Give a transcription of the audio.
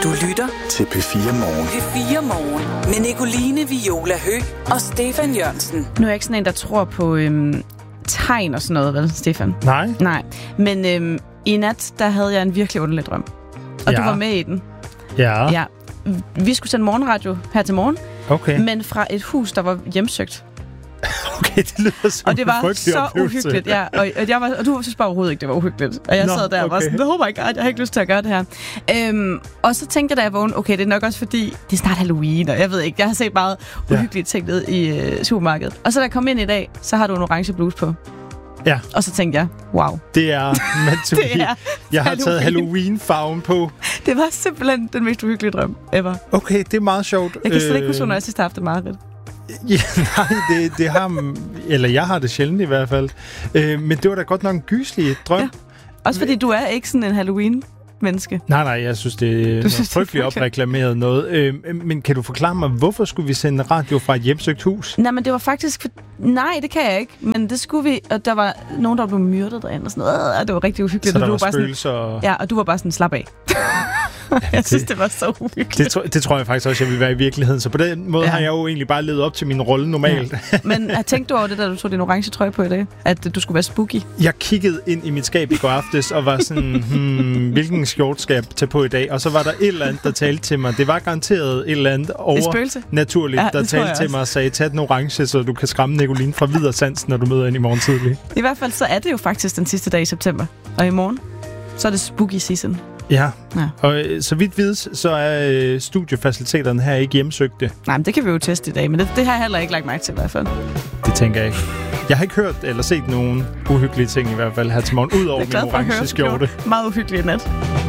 Du lytter til P4 Morgen. P4 Morgen med Nicoline Viola Høgh og Stefan Jørgensen. Nu er jeg ikke sådan en, der tror på tegn og sådan noget, vel, Stefan? Nej. Men i nat, der havde jeg en virkelig underlig drøm. Og du var med i den. Ja. Vi skulle sende morgenradio her til morgen. Okay. Men fra et hus, der var hjemsøgt. Okay, det lyder som og det var så oplevelse. uhyggeligt, ja. Og du synes bare overhovedet ikke, det var uhyggeligt. Og jeg sad der og var sådan, oh my god, jeg har ikke lyst til at gøre det her. Og så tænkte jeg, da jeg vågnede, okay, det er nok også fordi, det er snart Halloween, og jeg ved ikke, jeg har set meget uhyggelige ting ned i supermarkedet. Og så da jeg kom ind i dag, så har du en orange bluse på. Ja. Og så tænkte jeg, wow. Det er meant to be. Jeg har taget Halloween-farven på. Det var simpelthen den mest uhyggelige drøm ever. Okay, det er meget sjovt. Jeg kan slet ikke huske, når jeg sidst har haft det mareridt. Ja, nej, det har... Eller jeg har det sjældent i hvert fald. Men det var da godt nok en gyselig drøm. Ja. Også fordi du er ikke sådan en Halloween-menneske. Nej, jeg synes, det er frygteligt opreklameret noget. Men kan du forklare mig, hvorfor skulle vi sende radio fra et hjemsøgt hus? Nej, men det var faktisk... Nej, det kan jeg ikke. Men det skulle vi... Og der var nogen, der blev myrdet derinde og sådan noget. Det var rigtig uhyggeligt. Så der var bare spøgelser sådan, ja, og du var bare sådan, slap af. Jeg synes, det var så uhyggeligt. Det tror jeg faktisk også, jeg ville være i virkeligheden. Så på den måde har jeg jo egentlig bare levet op til min rolle normalt. Ja. Men tænkte du over det, da du tog din orange trøje på i dag? At du skulle være spooky? Jeg kiggede ind i mit skab i går aftes og var sådan, hvilken skjort skal jeg tage på i dag? Og så var der et eller andet, der talte til mig. Det var garanteret et eller andet overnaturligt, der talte til mig og sagde, tag den orange, så du kan skræmme Nicoline fra videre sans, når du møder ind i morgen tidlig. I hvert fald så er det jo faktisk den sidste dag i september. Og i morgen, så er det spooky season. Ja. Og så vidt vides, så er studiefaciliteterne her ikke hjemsøgte. Nej, men det kan vi jo teste i dag, men det har jeg heller ikke lagt mærke til i hvert fald. Det tænker jeg ikke. Jeg har ikke hørt eller set nogen uhyggelige ting i hvert fald her til morgen, ud over min orange skjorte. Meget uhyggeligt nat.